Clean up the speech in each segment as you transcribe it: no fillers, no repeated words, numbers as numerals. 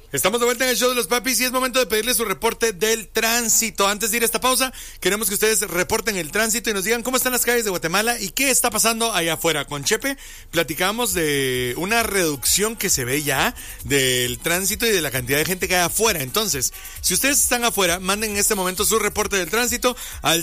Estamos de vuelta en el show de los papis y es momento de pedirle su reporte del tránsito. Antes de ir a esta pausa, queremos que ustedes reporten el tránsito y nos digan cómo están las calles de Guatemala y qué está pasando allá afuera. Con Chepe platicamos de una reducción que se ve ya del tránsito y de la cantidad de gente que hay afuera. Entonces, si ustedes están afuera, manden en este momento su reporte del tránsito al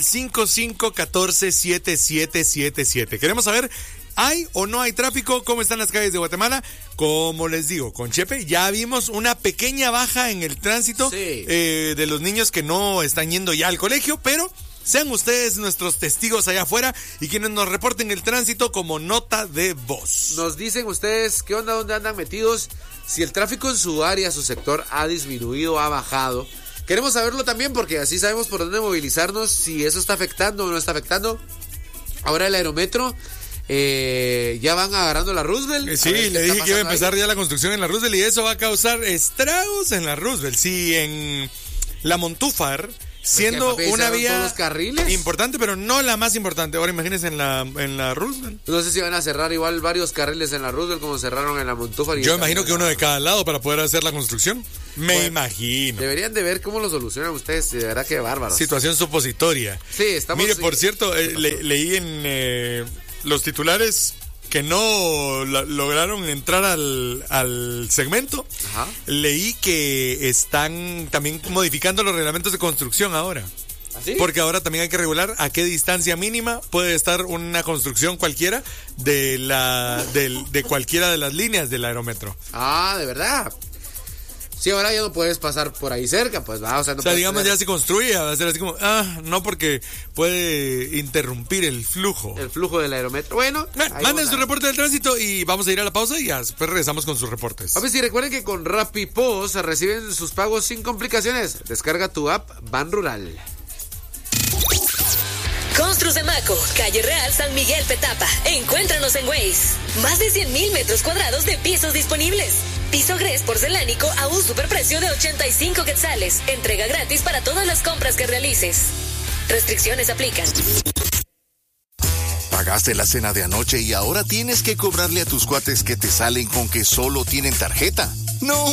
5514-7777. Queremos saber, ¿hay o no hay tráfico? ¿Cómo están las calles de Guatemala? Como les digo, con Chepe ya vimos una pequeña baja en el tránsito de los niños que no están yendo ya al colegio, pero sean ustedes nuestros testigos allá afuera y quienes nos reporten el tránsito como nota de voz. Nos dicen ustedes qué onda, dónde andan metidos, si el tráfico en su área, su sector ha disminuido, ha bajado. Queremos saberlo también porque así sabemos por dónde movilizarnos, si eso está afectando o no está afectando. Ahora el aerometro... ya van agarrando la Roosevelt. Sí, le dije que iba a empezar ya la construcción en la Roosevelt y eso va a causar estragos en la Roosevelt. Sí, en la Montúfar, siendo una vía importante, pero no la más importante. Ahora imagínense en la Roosevelt. No sé si van a cerrar igual varios carriles en la Roosevelt como cerraron en la Montúfar. Yo imagino que uno de cada lado para poder hacer la construcción. Me imagino. Deberían de ver cómo lo solucionan ustedes, de verdad que bárbaros. Situación supositoria. Sí, estamos... Mire, por cierto, leí en... los titulares que no lograron entrar al segmento. Ajá. Leí que están también modificando los reglamentos de construcción ahora. ¿Así? Porque ahora también hay que regular a qué distancia mínima puede estar una construcción cualquiera de cualquiera de las líneas del aerometro. Ah, ¿de verdad? Sí, ahora ya no puedes pasar por ahí cerca, pues va, o sea, digamos ya se construye, va a ser así como, no, porque puede interrumpir el flujo. El flujo del aerometro. Bueno, manden su reporte del tránsito y vamos a ir a la pausa y ya después regresamos con sus reportes. A ver si recuerden que con RappiPos reciben sus pagos sin complicaciones. Descarga tu app Ban Rural. Construs de Maco, calle Real San Miguel Petapa. Encuéntranos en Waze. Más de 100,000 metros cuadrados de pisos disponibles. Piso Gres porcelánico a un superprecio de 85 quetzales. Entrega gratis para todas las compras que realices. Restricciones aplican. Pagaste la cena de anoche y ahora tienes que cobrarle a tus cuates que te salen con que solo tienen tarjeta. No,